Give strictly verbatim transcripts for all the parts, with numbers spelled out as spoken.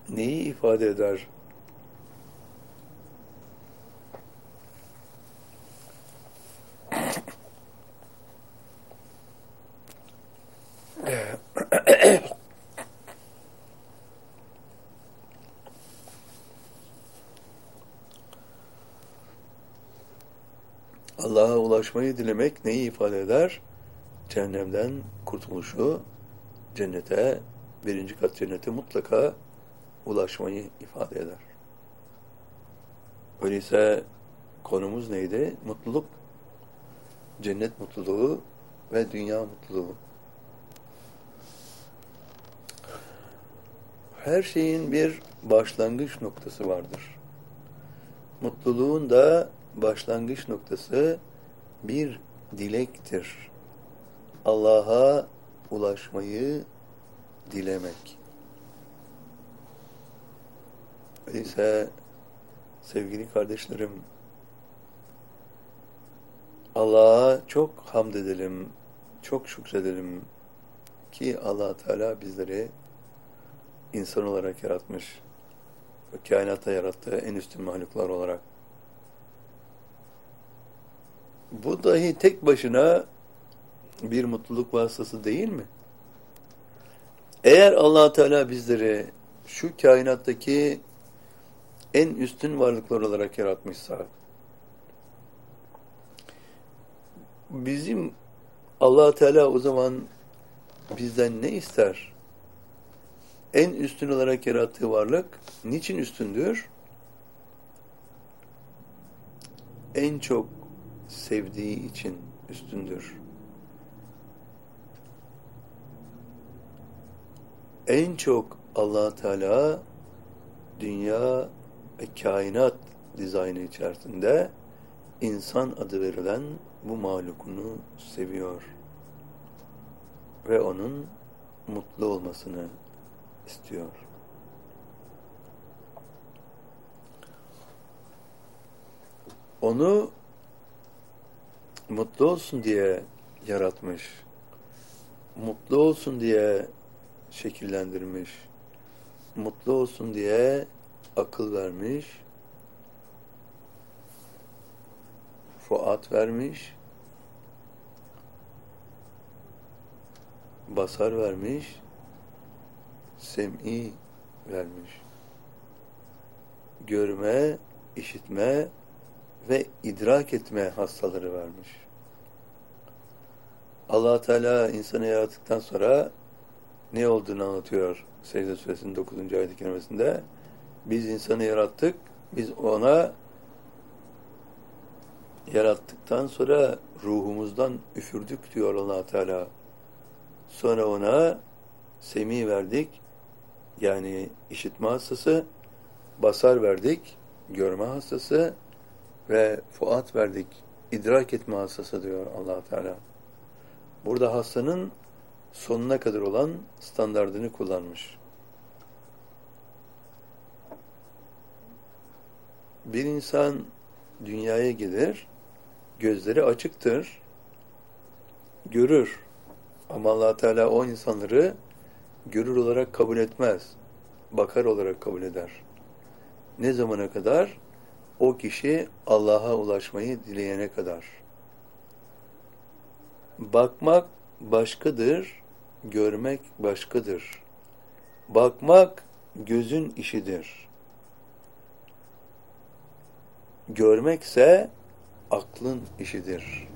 neyi ifade eder? Allah'a ulaşmayı dilemek neyi ifade eder? Cehennemden kurtuluşu, cennete, birinci kat cennete mutlaka ulaşmayı ifade eder. Öyleyse konumuz neydi? Mutluluk, cennet mutluluğu ve dünya mutluluğu. Her şeyin bir başlangıç noktası vardır. Mutluluğun da başlangıç noktası bir dilektir. Allah'a ulaşmayı dilemek. Öyleyse sevgili kardeşlerim, Allah'a çok hamd edelim, çok şükredelim ki Allah Teala bizleri insan olarak yaratmış ve kainata yarattığı en üstün mahluklar olarak. Bu dahi tek başına bir mutluluk vasıtası değil mi? Eğer Allah Teala bizleri şu kainattaki en üstün varlıklar olarak yaratmışsa, bizim Allah Teala o zaman bizden ne ister? En üstün olarak yarattığı varlık niçin üstündür? En çok sevdiği için üstündür. En çok Allah Teala dünya ve kainat dizaynı içerisinde insan adı verilen bu mahlukunu seviyor ve onun mutlu olmasını istiyor. Onu mutlu olsun diye yaratmış, mutlu olsun diye şekillendirmiş, mutlu olsun diye akıl vermiş, fuat vermiş, basar vermiş, sem'i vermiş. Görme, işitme ve idrak etme hastaları vermiş. Allah Teala insanı yarattıktan sonra ne olduğunu anlatıyor Secde Suresinin dokuzuncu ayet-i kerimesinde. Biz insanı yarattık, biz ona yarattıktan sonra ruhumuzdan üfürdük diyor Allah Teala. Sonra ona semi verdik, yani işitme hastası, basar verdik, görme hastası ve fuat verdik, idrak etme hastası diyor Allah Teala. Burada hastanın sonuna kadar olan standardını kullanmış. Bir insan dünyaya gelir, gözleri açıktır, görür. Ama Allah Teala o insanları görür olarak kabul etmez, bakar olarak kabul eder. Ne zamana kadar? O kişi Allah'a ulaşmayı dileyene kadar. Bakmak başkadır, görmek başkadır. Bakmak gözün işidir. Görmekse aklın işidir.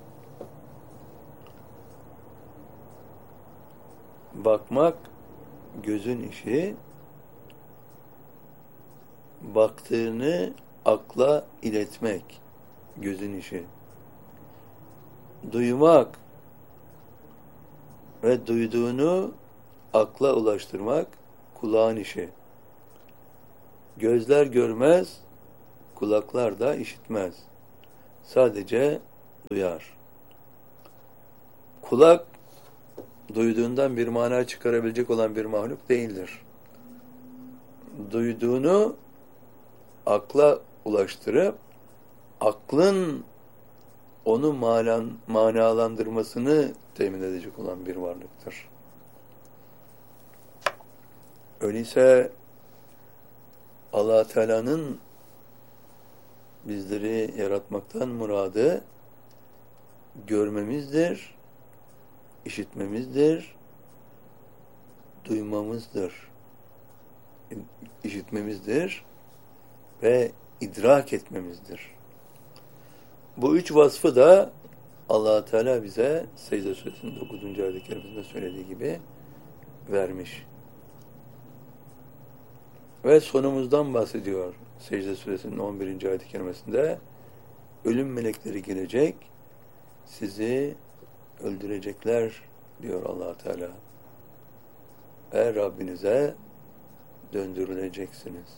Bakmak gözün işi, baktığını akla iletmek gözün işi. Duymak ve duyduğunu akla ulaştırmak kulağın işi. Gözler görmez, kulaklar da işitmez. Sadece duyar. Kulak duyduğundan bir mana çıkarabilecek olan bir mahluk değildir. Duyduğunu akla ulaştırıp aklın onu malan, manalandırmasını temin edecek olan bir varlıktır. Öyleyse Allah Teala'nın bizleri yaratmaktan muradı görmemizdir, işitmemizdir, duymamızdır, işitmemizdir ve idrak etmemizdir. Bu üç vasfı da Allah Teala bize Secde Suresinin dokuzuncu ayet-i kerimesinde söylediği gibi vermiş. Ve sonumuzdan bahsediyor Secde Suresinin on birinci ayet-i kerimesinde. Ölüm melekleri gelecek, sizi öldürecekler diyor Allah Teala. Ve Rabbinize döndürüleceksiniz.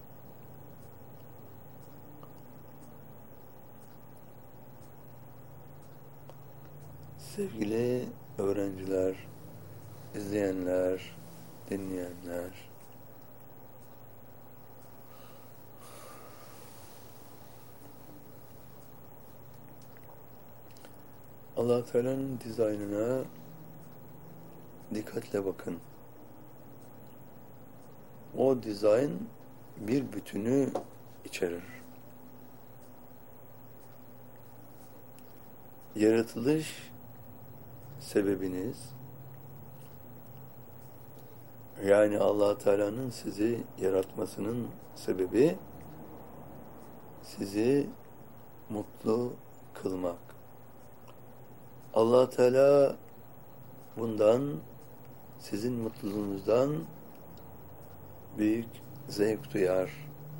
Sevgili öğrenciler, izleyenler, dinleyenler, Allah Teala'nın dizaynına dikkatle bakın. O dizayn bir bütünü içerir. Yaratılış sebebiniz, yani Allah Teala'nın sizi yaratmasının sebebi sizi mutlu kılmak. Allah Teala bundan, sizin mutluluğunuzdan büyük zevk duyar.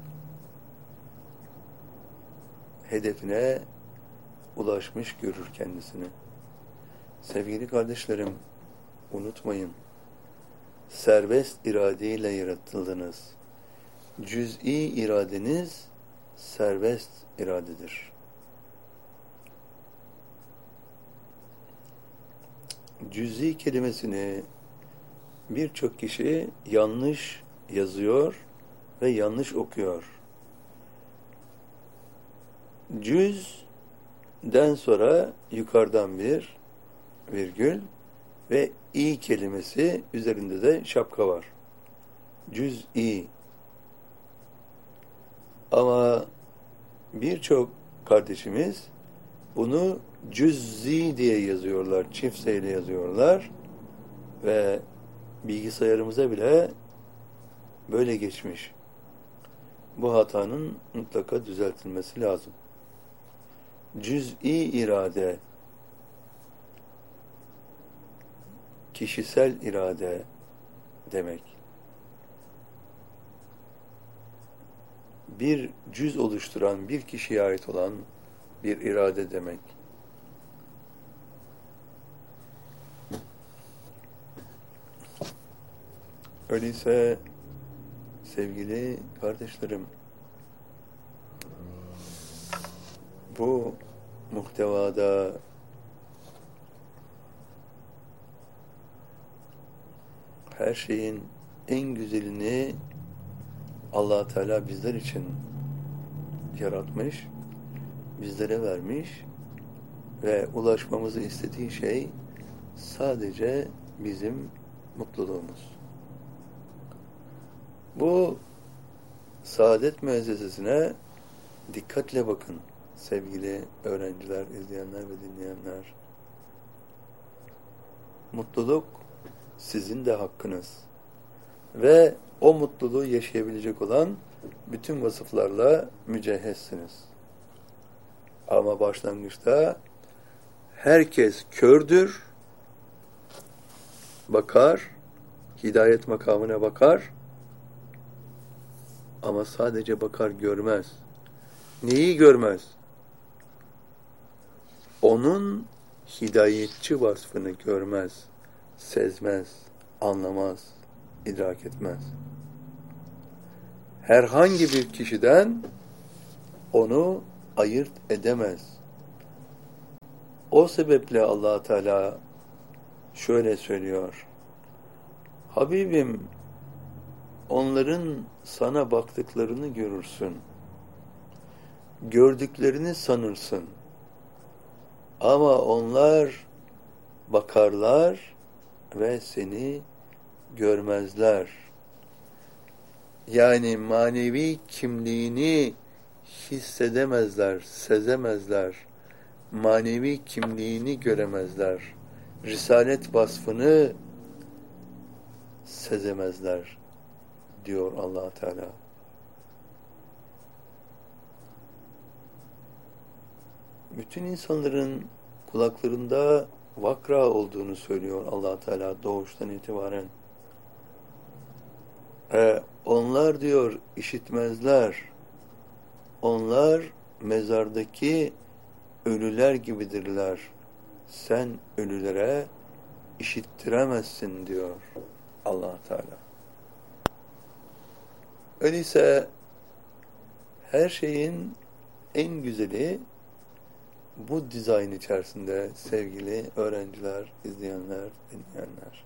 Hedefine ulaşmış görür kendisini. Sevgili kardeşlerim, unutmayın. Serbest iradeyle yaratıldınız. Cüz'i iradeniz serbest iradedir. Cüz'i kelimesini birçok kişi yanlış yazıyor ve yanlış okuyor. Cüz'den sonra yukarıdan bir virgül ve i kelimesi üzerinde de şapka var. Cüz'i. Ama birçok kardeşimiz bunu cüz'i diye yazıyorlar, çift sayılı yazıyorlar ve bilgisayarımıza bile böyle geçmiş. Bu hatanın mutlaka düzeltilmesi lazım. Cüz'i irade, kişisel irade demek. Bir cüz oluşturan, bir kişiye ait olan bir irade demek. Öyleyse sevgili kardeşlerim, bu muhtevada her şeyin en güzelini Allah Teala bizler için yaratmış, bizlere vermiş ve ulaşmamızı istediği şey sadece bizim mutluluğumuz. Bu saadet müessesesine dikkatle bakın sevgili öğrenciler, izleyenler ve dinleyenler. Mutluluk sizin de hakkınız. Ve o mutluluğu yaşayabilecek olan bütün vasıflarla mücehhezsiniz. Ama başlangıçta herkes kördür, bakar, hidayet makamına bakar ama sadece bakar, görmez. Neyi görmez? Onun hidayetçi vasfını görmez, sezmez, anlamaz, idrak etmez. Herhangi bir kişiden onu ayırt edemez. O sebeple Allah Teala şöyle söylüyor: Habibim, onların sana baktıklarını görürsün. Gördüklerini sanırsın. Ama onlar bakarlar ve seni görmezler. Yani manevi kimliğini hissedemezler, sezemezler. Manevi kimliğini göremezler. Risalet vasfını sezemezler diyor Allah Teala. Bütün insanların kulaklarında vakra olduğunu söylüyor Allah Teala doğuştan itibaren. E, onlar diyor işitmezler. Onlar mezardaki ölüler gibidirler. Sen ölülere işittiremezsin diyor Allah Teala. Öyleyse her şeyin en güzeli bu dizayn içerisinde sevgili öğrenciler, izleyenler, dinleyenler.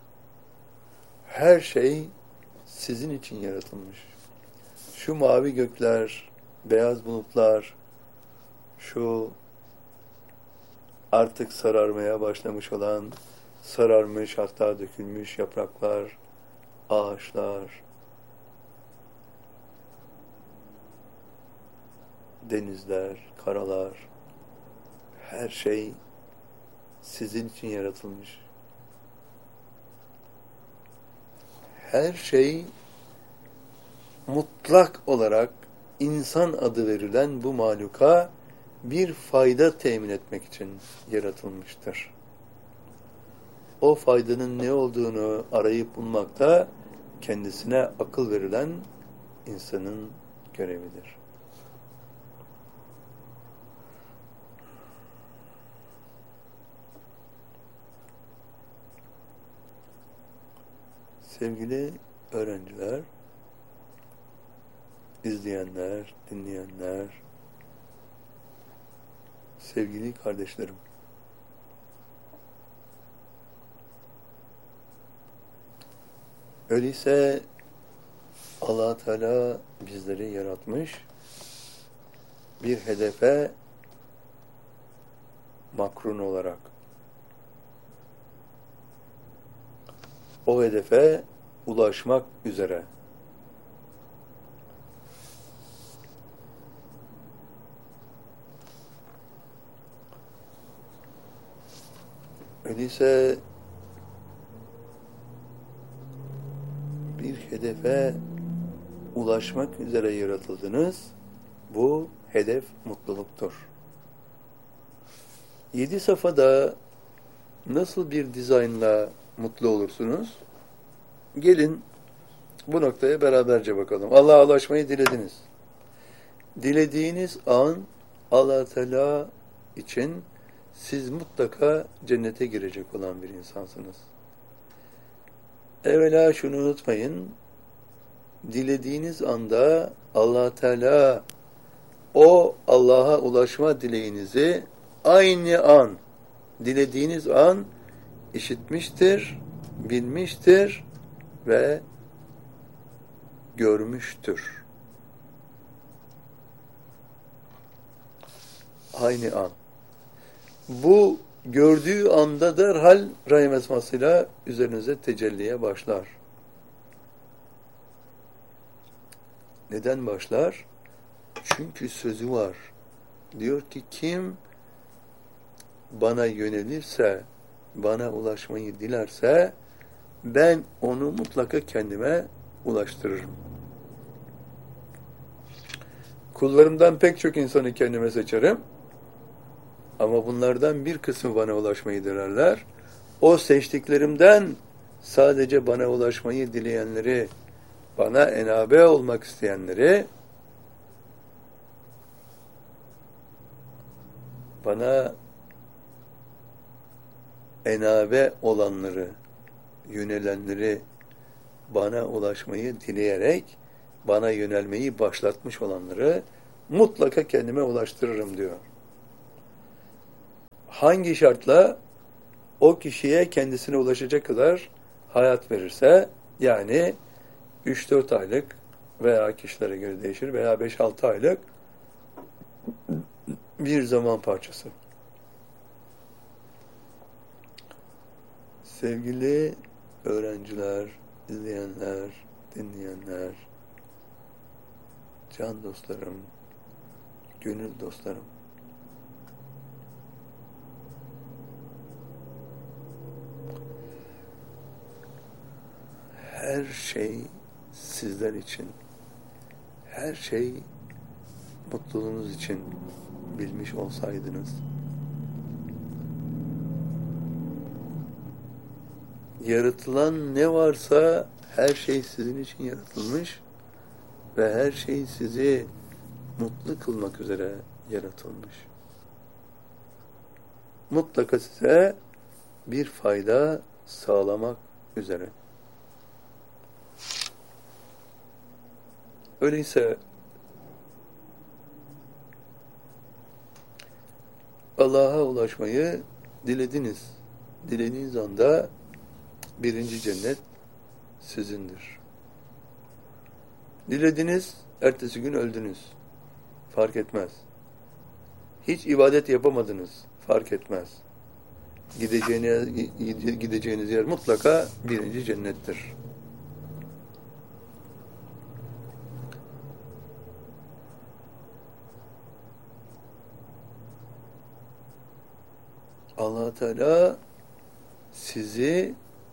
Her şey sizin için yaratılmış. Şu mavi gökler, beyaz bulutlar, şu artık sararmaya başlamış olan, sararmış hatta dökülmüş yapraklar, ağaçlar, denizler, karalar, her şey sizin için yaratılmış. Her şey mutlak olarak insan adı verilen bu mahluka bir fayda temin etmek için yaratılmıştır. O faydanın ne olduğunu arayıp bulmakta kendisine akıl verilen insanın görevidir. Sevgili öğrenciler, izleyenler, dinleyenler, sevgili kardeşlerim, öyleyse Allah Teala bizleri yaratmış, bir hedefe makrun olarak. O hedefe ulaşmak üzere. Öyleyse bir hedefe ulaşmak üzere yaratıldınız. Bu hedef mutluluktur. Yedi safhada nasıl bir dizaynla mutlu olursunuz? Gelin bu noktaya beraberce bakalım. Allah'a ulaşmayı dilediniz. Dilediğiniz an Allah Teala için siz mutlaka cennete girecek olan bir insansınız. Evvela şunu unutmayın. Dilediğiniz anda Allah Teala o Allah'a ulaşma dileğinizi aynı an, dilediğiniz an işitmiştir, bilmiştir ve görmüştür. Aynı an. Bu gördüğü anda derhal rahim esmasıyla üzerinize tecelliye başlar. Neden başlar? Çünkü sözü var. Diyor ki kim bana yönelirse, bana ulaşmayı dilerse ben onu mutlaka kendime ulaştırırım. Kullarımdan pek çok insanı kendime seçerim. Ama bunlardan bir kısmı bana ulaşmayı dilerler. O seçtiklerimden sadece bana ulaşmayı dileyenleri, bana enabe olmak isteyenleri, bana enabe olanları, yönelenleri, bana ulaşmayı dileyerek, bana yönelmeyi başlatmış olanları mutlaka kendime ulaştırırım diyor. Hangi şartla? O kişiye kendisine ulaşacak kadar hayat verirse, yani üç dört aylık veya kişilere göre değişir veya beş altı aylık bir zaman parçası. Sevgili öğrenciler, izleyenler, dinleyenler, can dostlarım, gönül dostlarım. Her şey sizler için, her şey mutluluğunuz için bilmiş olsaydınız, yaratılan ne varsa her şey sizin için yaratılmış ve her şey sizi mutlu kılmak üzere yaratılmış. Mutlaka size bir fayda sağlamak üzere. Öyleyse Allah'a ulaşmayı dilediniz. Dilediğiniz anda birinci cennet sizindir. Dilediniz, ertesi gün öldünüz. Fark etmez. Hiç ibadet yapamadınız. Fark etmez. Gideceğiniz, gideceğiniz yer mutlaka birinci cennettir. Allah Teala sizi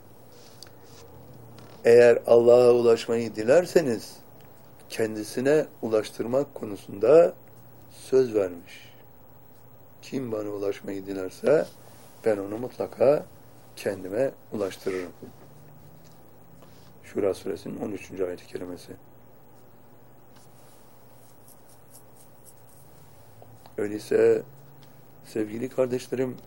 eğer Allah'a ulaşmayı dilerseniz kendisine ulaştırmak konusunda söz vermiş. Kim bana ulaşmayı dilerse ben onu mutlaka kendime ulaştırırım. Şura suresinin on üçüncü ayet-i kerimesi. Öyleyse sevgili kardeşlerim,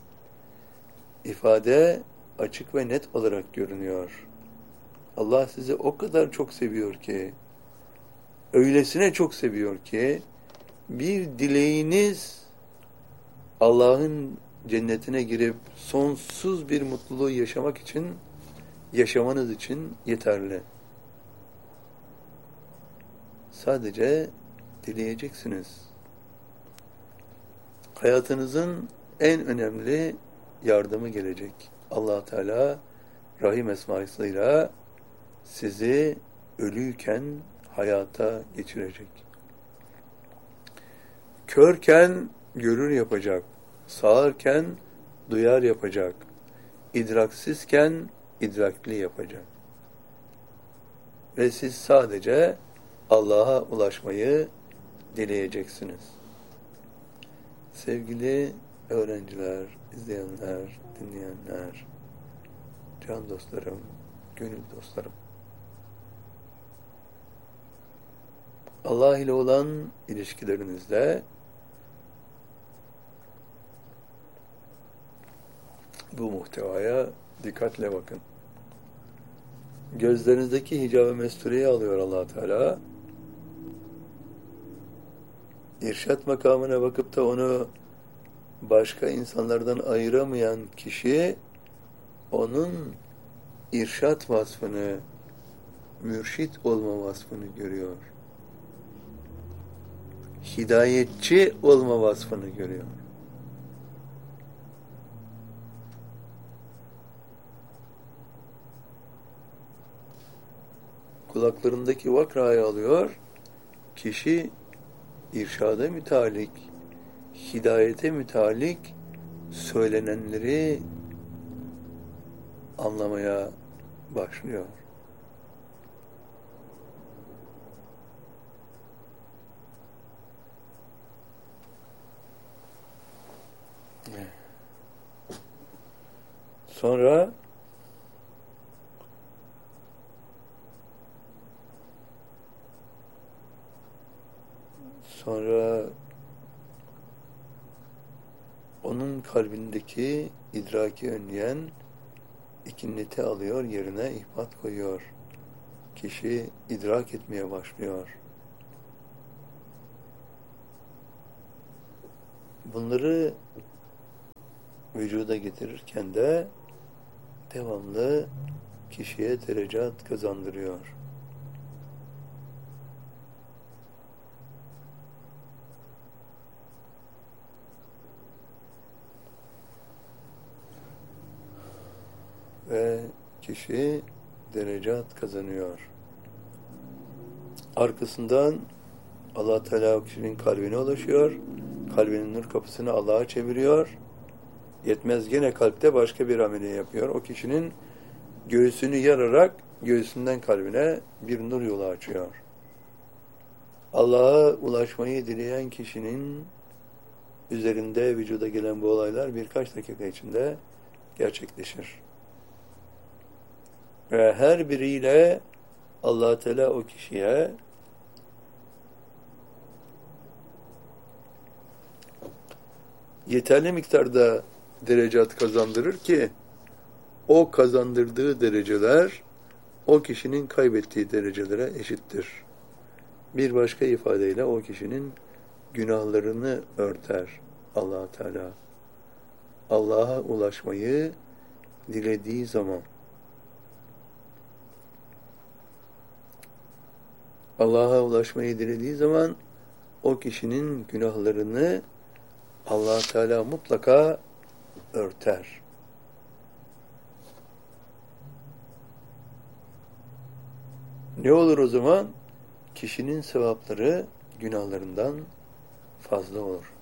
ifade açık ve net olarak görünüyor. Allah sizi o kadar çok seviyor ki, öylesine çok seviyor ki, bir dileğiniz Allah'ın cennetine girip sonsuz bir mutluluğu yaşamak için, yaşamanız için yeterli. Sadece dileyeceksiniz. Hayatınızın en önemli yardımı gelecek. Allah Teala Rahim esmasıyla sizi ölüyken hayata geçirecek. Körken görür yapacak. Sağırken duyar yapacak. İdraksizken idrakli yapacak. Ve siz sadece Allah'a ulaşmayı dileyeceksiniz. Sevgili öğrenciler, izleyenler, dinleyenler, can dostlarım, gönül dostlarım. Allah ile olan ilişkilerinizde bu muhtevaya dikkatle bakın. Gözlerinizdeki hicab-ı mestureyi alıyor Allah Teala. İrşat makamına bakıp da onu başka insanlardan ayıramayan kişi onun irşat vasfını, mürşit olma vasfını görüyor. Hidayetçi olma vasfını görüyor. Kulaklarındaki vakrayı alıyor, kişi irşada mütalik, hidayete mütalik söylenenleri anlamaya başlıyor. Sonra sonra onun kalbindeki idraki önleyen ikinneti alıyor, yerine ihbat koyuyor. Kişi idrak etmeye başlıyor. Bunları vücuda getirirken de devamlı kişiye derecat kazandırıyor. Ve kişi derecat kazanıyor. Arkasından Allah Teala o kişinin kalbine ulaşıyor. Kalbinin nur kapısını Allah'a çeviriyor. Yetmez, gene kalpte başka bir ameliye yapıyor. O kişinin göğsünü yararak göğsünden kalbine bir nur yolu açıyor. Allah'a ulaşmayı dileyen kişinin üzerinde vücuda gelen bu olaylar birkaç dakika içinde gerçekleşir. Ve her biriyle Allah Teala o kişiye yeterli miktarda derecat kazandırır ki o kazandırdığı dereceler o kişinin kaybettiği derecelere eşittir. Bir başka ifadeyle o kişinin günahlarını örter Allah Teala. Allah'a ulaşmayı dilediği zaman, Allah'a ulaşmayı dilediği zaman o kişinin günahlarını Allah Teala mutlaka örter. Ne olur o zaman? Kişinin sevapları günahlarından fazla olur.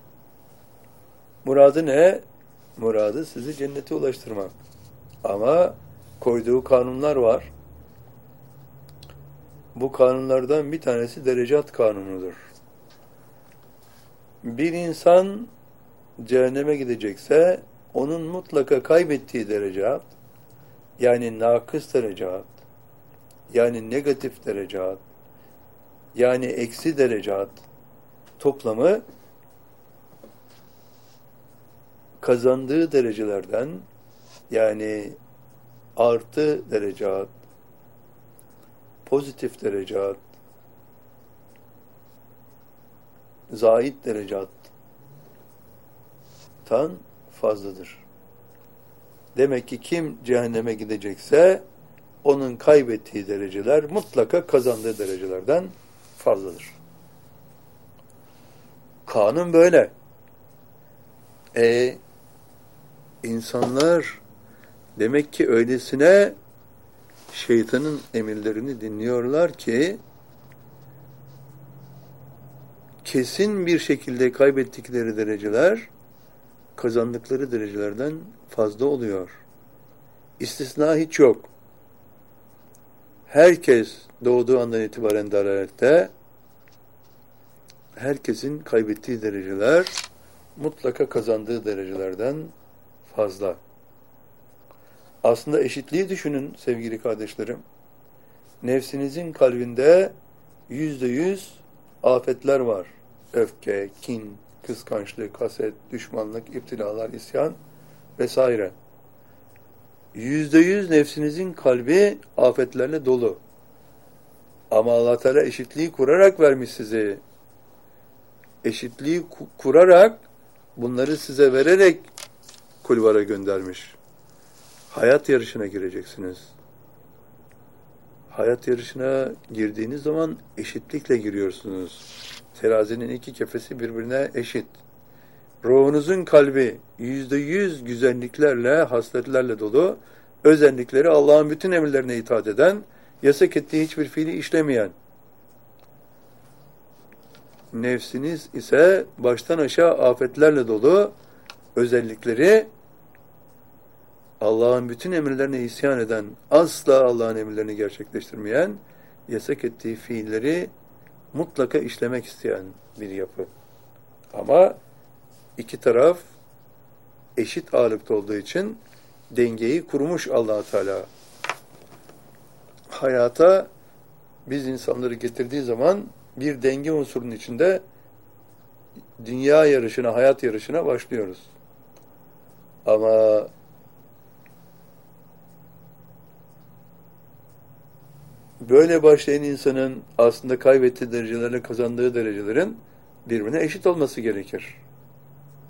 Muradı ne? Muradı sizi cennete ulaştırmak. Ama koyduğu kanunlar var. Bu kanunlardan bir tanesi derecat kanunudur. Bir insan cehenneme gidecekse onun mutlaka kaybettiği derecat, yani nakıs derecat, yani negatif derecat, yani eksi derecat toplamı kazandığı derecelerden, yani artı derecat, pozitif derecat, zahid derecattan fazladır. Demek ki kim cehenneme gidecekse onun kaybettiği dereceler mutlaka kazandığı derecelerden fazladır. Kanun böyle. E insanlar demek ki öylesine şeytanın emirlerini dinliyorlar ki kesin bir şekilde kaybettikleri dereceler kazandıkları derecelerden fazla oluyor. İstisna hiç yok. Herkes doğduğu andan itibaren dalalette, herkesin kaybettiği dereceler mutlaka kazandığı derecelerden fazla. Aslında eşitliği düşünün sevgili kardeşlerim. Nefsinizin kalbinde yüzde yüz afetler var. Öfke, kin, kıskançlık, haset, düşmanlık, iptilalar, isyan vesaire. Yüzde yüz nefsinizin kalbi afetlerle dolu. Ama Allah Teala eşitliği kurarak vermiş sizi. Eşitliği kurarak, bunları size vererek kulvara göndermiş. Hayat yarışına gireceksiniz. Hayat yarışına girdiğiniz zaman eşitlikle giriyorsunuz. Terazinin iki kefesi birbirine eşit. Ruhunuzun kalbi yüzde yüz güzelliklerle, hasletlerle dolu, özellikleri Allah'ın bütün emirlerine itaat eden, yasak ettiği hiçbir fiili işlemeyen. Nefsiniz ise baştan aşağı afetlerle dolu, özellikleri Allah'ın bütün emirlerine isyan eden, asla Allah'ın emirlerini gerçekleştirmeyen, yasak ettiği fiilleri mutlaka işlemek isteyen bir yapı. Ama iki taraf eşit ağırlıkta olduğu için dengeyi kurmuş Allah Teala. Hayata biz insanları getirdiği zaman bir denge unsurunun içinde dünya yarışına, hayat yarışına başlıyoruz. Ama böyle başlayan insanın aslında kaybettiği derecelerle kazandığı derecelerin birbirine eşit olması gerekir.